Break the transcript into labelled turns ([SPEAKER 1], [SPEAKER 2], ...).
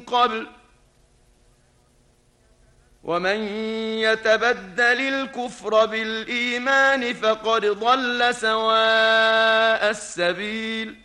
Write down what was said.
[SPEAKER 1] قبل ومن يتبدل الكفر بالإيمان فقد ضل سواء السبيل